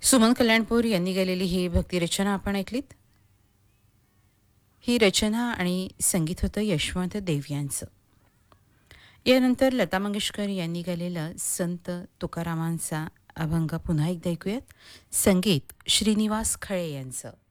सुमन कल्याणपूर यांनी गायलेली ही भक्तिरचना आपण ऐकलीत. ही रचना आणि संगीत होतं यशवंत देव यांचं. यानंतर लता मंगेशकर यांनी गायलेला संत तुकारामांचा अभंग पुन्हा एकदा ऐकूयात. संगीत श्रीनिवास खळे यांचं.